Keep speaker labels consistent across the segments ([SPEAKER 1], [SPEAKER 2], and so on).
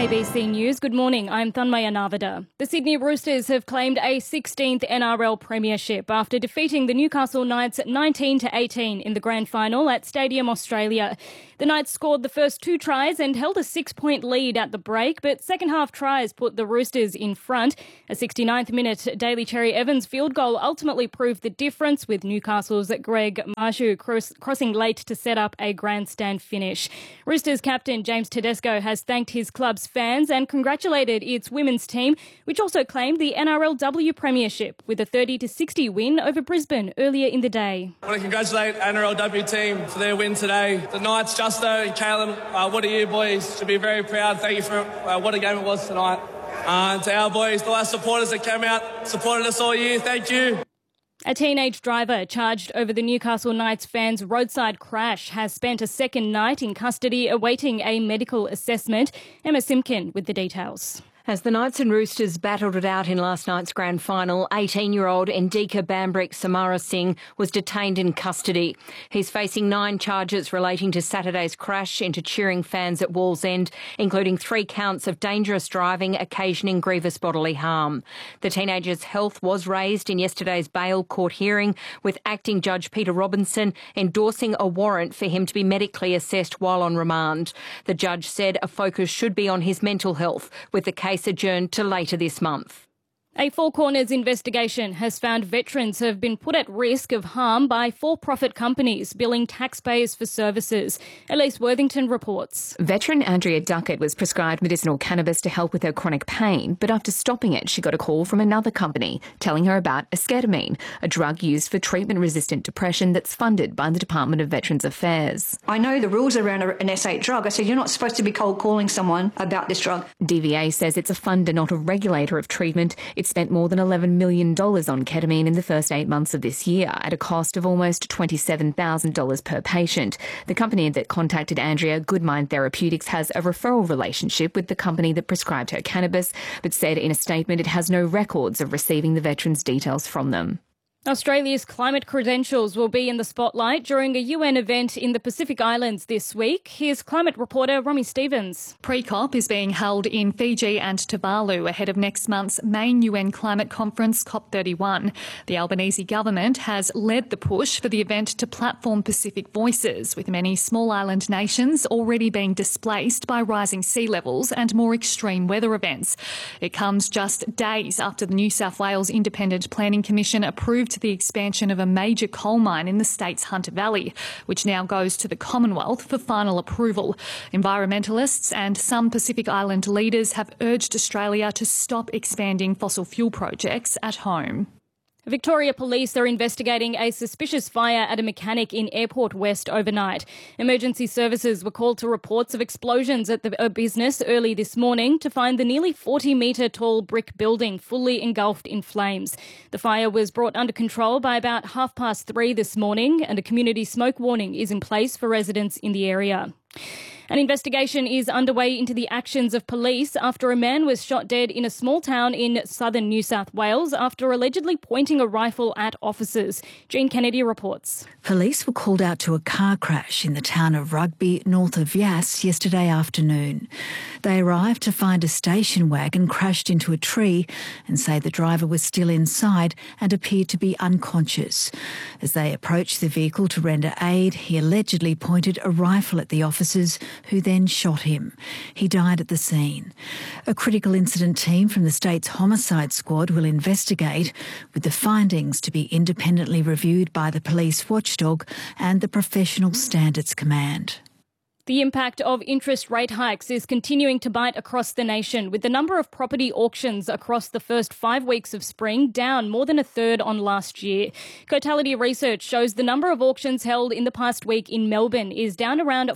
[SPEAKER 1] ABC News. Good morning, I'm Thanmaya Narvada. The Sydney Roosters have claimed a 16th NRL premiership after defeating the Newcastle Knights 19-18 in the grand final at Stadium Australia. The Knights scored the first 2 tries and held a 6-point lead at the break, but second half tries put the Roosters in front. A 69th minute Daly Cherry Evans field goal ultimately proved the difference, with Newcastle's Greg Marzhew crossing late to set up a grandstand finish. Roosters captain James Tedesco has thanked his club's fans and congratulated its women's team, which also claimed the NRLW premiership with a 30-60 win over Brisbane earlier in the day.
[SPEAKER 2] I want to congratulate NRLW team for their win today. The Knights, Justo and Caelan, what a year, boys. Should be very proud. Thank you for what a game it was tonight. And to our boys, all our supporters that came out, supported us all year, thank you.
[SPEAKER 1] A teenage driver charged over the Newcastle Knights fans' roadside crash has spent a second night in custody awaiting a medical assessment. Emma Simkin with the details.
[SPEAKER 3] As the Knights and Roosters battled it out in last night's grand final, 18-year-old Ndika Bambrick Samara Singh was detained in custody. He's facing 9 charges relating to Saturday's crash into cheering fans at Wallsend, including 3 counts of dangerous driving occasioning grievous bodily harm. The teenager's health was raised in yesterday's bail court hearing, with Acting Judge Peter Robinson endorsing a warrant for him to be medically assessed while on remand. The judge said a focus should be on his mental health, with the case adjourned to later this month.
[SPEAKER 1] A Four Corners investigation has found veterans have been put at risk of harm by for-profit companies billing taxpayers for services. Elise Worthington reports.
[SPEAKER 4] Veteran Andrea Duckett was prescribed medicinal cannabis to help with her chronic pain, but after stopping it, she got a call from another company telling her about esketamine, a drug used for treatment-resistant depression that's funded by the Department of Veterans Affairs.
[SPEAKER 5] I know the rules around an S8 drug. I said, you're not supposed to be cold calling someone about this drug.
[SPEAKER 4] DVA says it's a funder, not a regulator of treatment. It spent more than $11 million on ketamine in the first 8 months of this year at a cost of almost $27,000 per patient. The company that contacted Andrea, Goodmind Therapeutics, has a referral relationship with the company that prescribed her cannabis, but said in a statement it has no records of receiving the veterans' details from them.
[SPEAKER 1] Australia's climate credentials will be in the spotlight during a UN event in the Pacific Islands this week. Here's climate reporter Romy Stevens.
[SPEAKER 6] Pre-COP is being held in Fiji and Tuvalu ahead of next month's main UN climate conference, COP31. The Albanese government has led the push for the event to platform Pacific voices, with many small island nations already being displaced by rising sea levels and more extreme weather events. It comes just days after the New South Wales Independent Planning Commission approved the expansion of a major coal mine in the state's Hunter Valley, which now goes to the Commonwealth for final approval. Environmentalists and some Pacific Island leaders have urged Australia to stop expanding fossil fuel projects at home.
[SPEAKER 1] Victoria Police are investigating a suspicious fire at a mechanic in Airport West overnight. Emergency services were called to reports of explosions at the business early this morning to find the nearly 40-metre tall brick building fully engulfed in flames. The fire was brought under control by about 3:30 this morning, and a community smoke warning is in place for residents in the area. An investigation is underway into the actions of police after a man was shot dead in a small town in southern New South Wales after allegedly pointing a rifle at officers. Jean Kennedy reports.
[SPEAKER 7] Police were called out to a car crash in the town of Rugby, north of Yass, yesterday afternoon. They arrived to find a station wagon crashed into a tree and say the driver was still inside and appeared to be unconscious. As they approached the vehicle to render aid, he allegedly pointed a rifle at the officers, who then shot him. He died at the scene. A critical incident team from the state's homicide squad will investigate, with the findings to be independently reviewed by the police watchdog and the Professional Standards Command.
[SPEAKER 1] The impact of interest rate hikes is continuing to bite across the nation, with the number of property auctions across the first 5 weeks of spring down more than a third on last year. Cotality research shows the number of auctions held in the past week in Melbourne is down around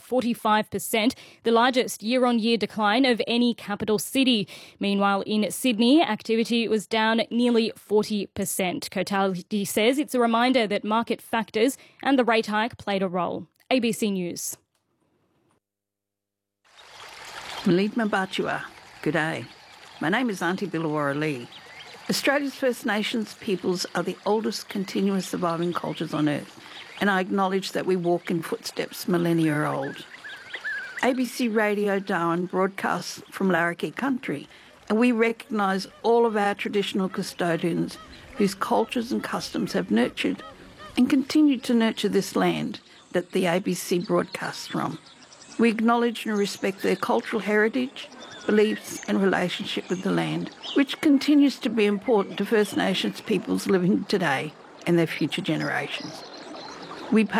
[SPEAKER 1] 45%, the largest year-on-year decline of any capital city. Meanwhile, in Sydney, activity was down nearly 40%. Cotality says it's a reminder that market factors and the rate hike played a role. ABC News.
[SPEAKER 8] Malid Mabatua, good day. My name is Auntie Billawara Lee. Australia's First Nations peoples are the oldest continuous surviving cultures on Earth, and I acknowledge that we walk in footsteps millennia old. ABC Radio Darwin broadcasts from Larrakia country, and we recognise all of our traditional custodians whose cultures and customs have nurtured and continue to nurture this land that the ABC broadcasts from. We acknowledge and respect their cultural heritage, beliefs and relationship with the land, which continues to be important to First Nations peoples living today and their future generations. We pay